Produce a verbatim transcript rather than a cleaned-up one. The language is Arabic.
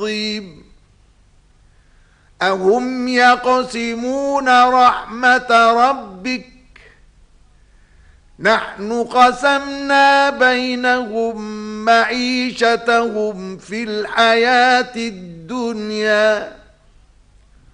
طيب أهم يقسمون رحمة ربك نحن قسمنا بينهم معيشتهم في الحياة الدنيا